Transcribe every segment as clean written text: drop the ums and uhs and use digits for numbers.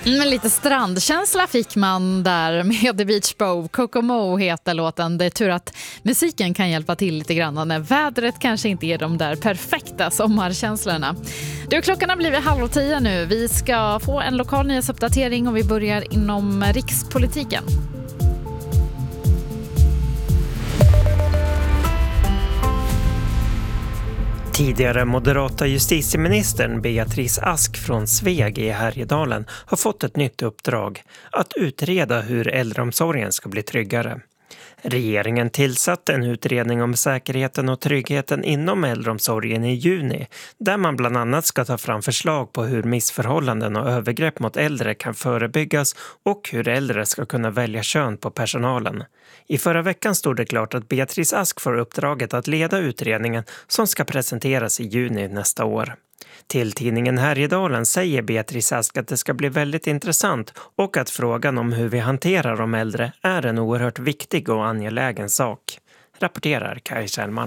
Men lite strandkänsla fick man där med The Beach Bow. Kokomo heter låten. Det är tur att musiken kan hjälpa till lite grann när vädret kanske inte ger de där perfekta sommarkänslorna. Du, klockan har blivit 9:30 nu. Vi ska få en lokal nyhetsuppdatering och vi börjar inom rikspolitiken. Tidigare moderata justitieministern Beatrice Ask från Sveg i Härjedalen har fått ett nytt uppdrag att utreda hur äldreomsorgen ska bli tryggare. Regeringen tillsatte en utredning om säkerheten och tryggheten inom äldreomsorgen i juni, där man bland annat ska ta fram förslag på hur missförhållanden och övergrepp mot äldre kan förebyggas och hur äldre ska kunna välja kön på personalen. I förra veckan stod det klart att Beatrice Ask får uppdraget att leda utredningen som ska presenteras i juni nästa år. Till tidningen Härjedalen säger Beatrice Ask att det ska bli väldigt intressant och att frågan om hur vi hanterar de äldre är en oerhört viktig och angelägen sak, rapporterar Kaj Kjellmalm.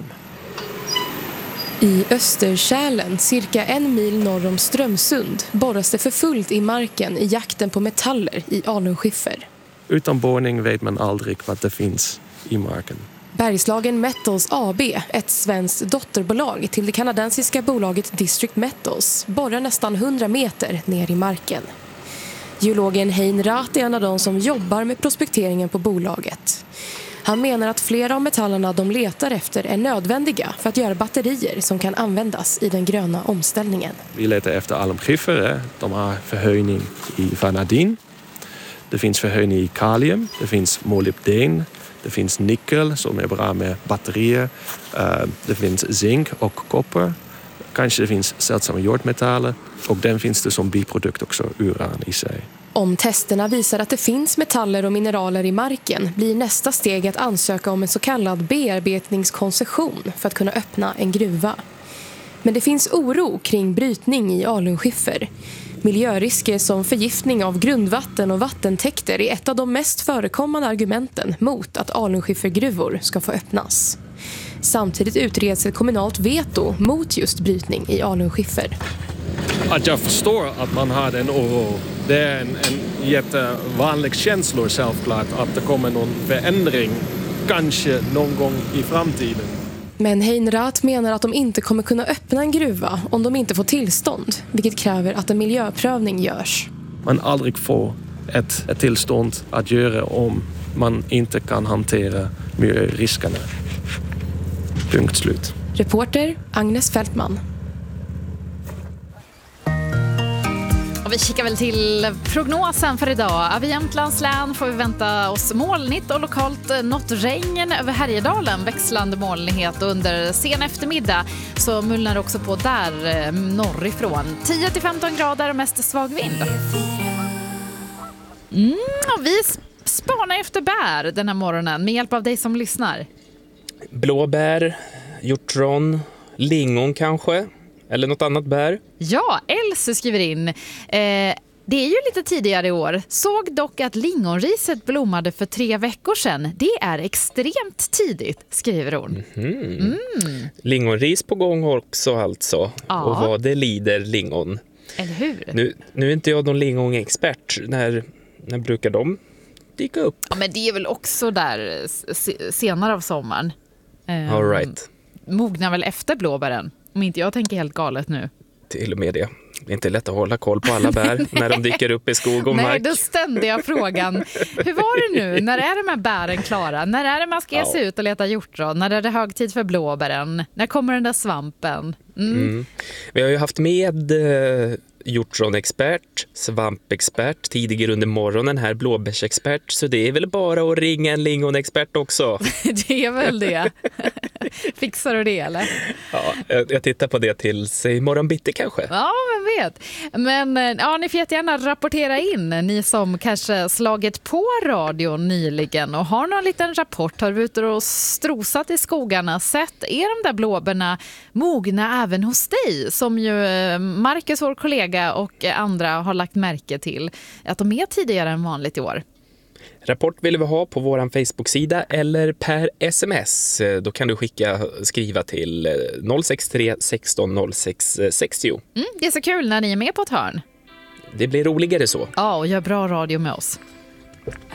I Österkärlen, cirka 1 mil norr om Strömsund, borras det för fullt i marken i jakten på metaller i alunskiffer. Utan borrning vet man aldrig vad det finns i marken. Bergslagen Metals AB, ett svenskt dotterbolag till det kanadensiska bolaget District Metals, borrar nästan 100 meter ner i marken. Geologen Hein Rath är en av de som jobbar med prospekteringen på bolaget. Han menar att flera av metallerna de letar efter är nödvändiga för att göra batterier som kan användas i den gröna omställningen. Vi letar efter alunskiffer. De har förhöjning i vanadin. Det finns förhöjning i kalium. Det finns molybden. Det finns nickel som är bra med batterier. Det finns zink och koppar. Kanske det finns sällsamma jordmetaller. Och den finns det som biprodukt också, uran i sig. Om testerna visar att det finns metaller och mineraler i marken blir nästa steg att ansöka om en så kallad bearbetningskoncession för att kunna öppna en gruva. Men det finns oro kring brytning i alunskiffer. Miljörisker som förgiftning av grundvatten och vattentäkter är ett av de mest förekommande argumenten mot att alunskiffergruvor ska få öppnas. Samtidigt utreds ett kommunalt veto mot just brytning i alunskiffer. Att jag förstår att man har en oro. Det är en jättevanlig känsla självklart att det kommer någon förändring kanske någon gång i framtiden. Men Hein Rath menar att de inte kommer kunna öppna en gruva om de inte får tillstånd, vilket kräver att en miljöprövning görs. Man aldrig får ett tillstånd att göra om man inte kan hantera miljöriskerna. Punkt slut. Reporter Agnes Fältman. Och vi kikar väl till prognosen för idag. Över Jämtlands län får vi vänta oss molnigt och lokalt något regn. Över Härjedalen växlande molnighet och under sen eftermiddag så mullnar det också på där norrifrån. 10-15 grader och mest svag vind. Och vi spanar efter bär den här morgonen med hjälp av dig som lyssnar. Blåbär, hjortron, lingon kanske. Eller något annat bär? Ja, Else skriver in. Det är ju lite tidigare i år. Såg dock att lingonriset blommade för 3 veckor sedan. Det är extremt tidigt, skriver hon. Lingonris på gång också alltså. Ja. Och vad det lider lingon. Eller hur? Nu är inte jag någon lingonexpert. När brukar de dyka upp? Ja, men det är väl också där senare av sommaren. All right. Mognar väl efter blåbären. Om inte jag tänker helt galet nu. Till och med det. Det är inte lätt att hålla koll på alla bär när de dyker upp i skog och mark. Nej, då ständiga frågan. Hur var det nu? När är de här bären klara? När är det man ska ge sig ut och leta hjortron? När är det hög tid för blåbären? När kommer den där svampen? Vi har ju haft med hjortronexpert, svampexpert, tidigare under morgonen här blåbärsexpert. Så det är väl bara att ringa en lingonexpert också. Det är väl det. Fixar du det eller? Ja, jag tittar på det tills imorgon bitti kanske. Ja, vem vet. Men ja, ni får jättegärna rapportera in, ni som kanske slagit på radion nyligen och har någon liten rapport, har vi ute och strosat i skogarna, sett är de där blåbärna mogna även hos dig, som ju Marcus, vår kollega, och andra har lagt märke till att de är tidigare än vanligt i år. Rapport vill vi ha på vår Facebook-sida eller per sms. Då kan du skriva till 063 16 06 60. Det är så kul när ni är med på ett hörn. Det blir roligare så. Ja, och gör bra radio med oss.